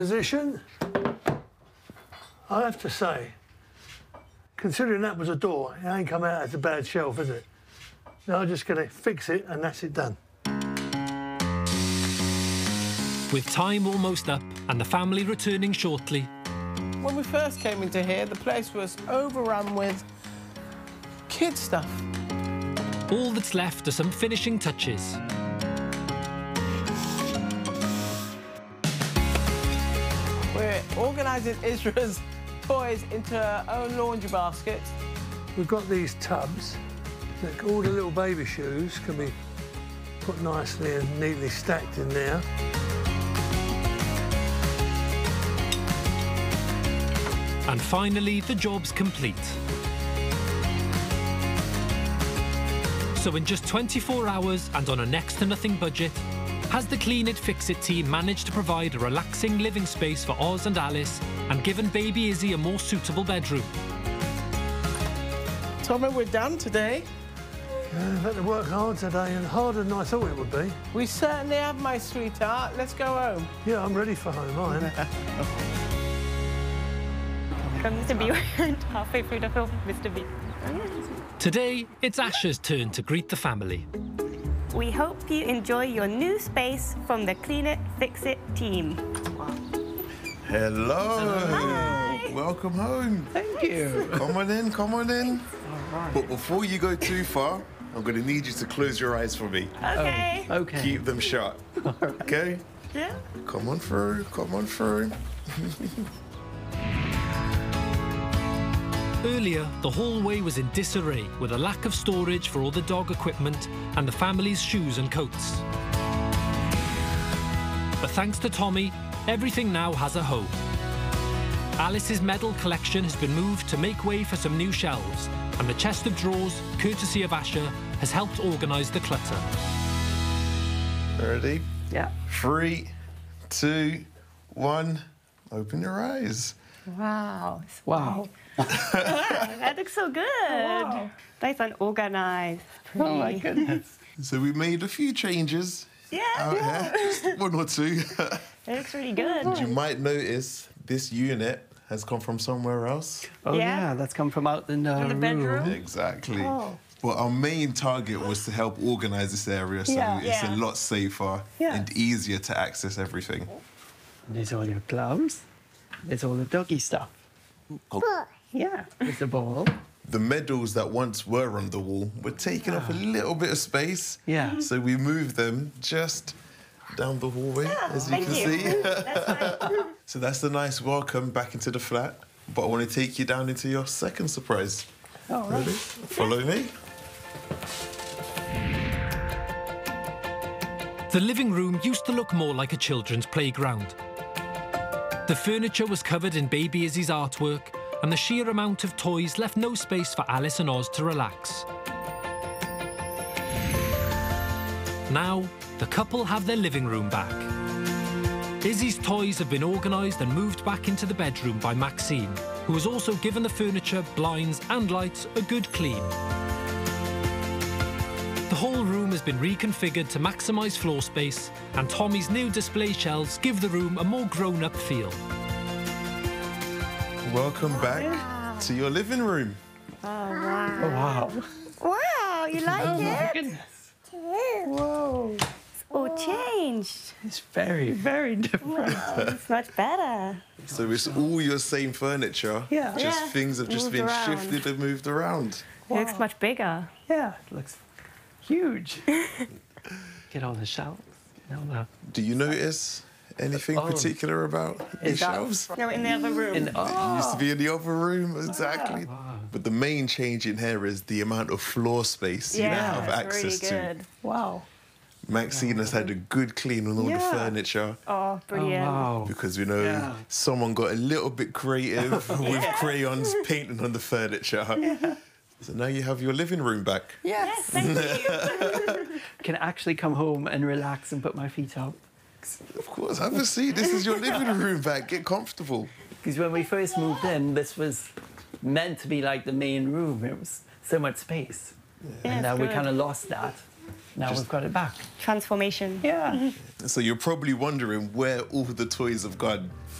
Position, I have to say, considering that was a door, it ain't come out as a bad shelf, is it? Now I'm just going to fix it and that's it done. With time almost up and the family returning shortly. When we first came into here, the place was overrun with kid stuff. All that's left are some finishing touches. We're organising Isra's toys into her own laundry basket. We've got these tubs that all the little baby shoes can be put nicely and neatly stacked in there. And finally, the job's complete. So in just 24 hours and on a next to nothing budget, has the Clean It Fix It team managed to provide a relaxing living space for Oz and Alice and given baby Izzy a more suitable bedroom? Tommy, we're done today. I've had to work hard today and harder than I thought it would be. We certainly have, my sweetheart. Let's go home. Yeah, I'm ready for home, I am. From Mr. B, we're halfway through the film, Mr. B. Today, it's Asha's turn to greet the family. We hope you enjoy your new space from the Clean It Fix It team. Hello. Hi. Welcome home. Thank you. Come on in, come on in. All right. But before you go too far, I'm going to need you to close your eyes for me. Okay. Okay. Keep them shut. Okay? Yeah. Come on through, come on through. Earlier, the hallway was in disarray with a lack of storage for all the dog equipment and the family's shoes and coats. But thanks to Tommy, everything now has a home. Alice's medal collection has been moved to make way for some new shelves, and the chest of drawers, courtesy of Asha, has helped organise the clutter. Ready? Yeah. 3, 2, 1. Open your eyes. Wow. Wow. That looks so good. Wow. Nice and organized. Oh, my goodness. So we made a few changes out here. Just 1 or 2. It looks really good. You might notice this unit has come from somewhere else. Oh, Yeah. yeah, that's come from out in the, In the bedroom. Exactly. Oh. But our main target was to help organise this area so Yeah. it's Yeah. a lot safer Yeah. and easier to access everything. There's all your gloves. There's all the doggy stuff. Yeah, there's the ball. The medals that once were on the wall were taking up a little bit of space. Yeah. So we moved them just down the hallway, as you Thank can you. see. That's nice. So that's a nice welcome back into the flat. But I want to take you down into your second surprise. All right. Ready? Follow me. The living room used to look more like a children's playground. The furniture was covered in baby Izzy's artwork, and the sheer amount of toys left no space for Alice and Oz to relax. Now, the couple have their living room back. Izzy's toys have been organised and moved back into the bedroom by Maxine, who has also given the furniture, blinds and lights a good clean. The whole room has been reconfigured to maximise floor space, and Tommy's new display shelves give the room a more grown-up feel. Welcome back to your living room. Oh, wow. Oh, wow. Wow, you like Oh, my it? goodness. Whoa. It's all changed. It's very, very different. It's much better. So it's all your same furniture. Yeah. Just Yeah, things have just moved been around. shifted and moved around. It looks much bigger. Yeah, it looks huge. Get all the shelves. Get all the... Do you notice anything Oh. particular about the Is that- shelves? No, in the other room. In, It used to be in the other room, exactly. Wow. But the main change in here is the amount of floor space you now yeah, have it's access really to. good. Wow. Maxine has had a good clean on all the Yeah. furniture Oh, Oh, brilliant. wow. because we know Yeah. someone got a little bit creative with crayons painting on the furniture. So now you have your living room back. Yes, thank you. Can actually come home and relax and put my feet up. Of course, have a seat. This is your living room back. Get comfortable. Because when we first moved in, this was meant to be like the main room. It was so much space. Yeah, And it's we good. kind of lost that. Now we've got it back. Transformation. Yeah. So you're probably wondering where all the toys have gone.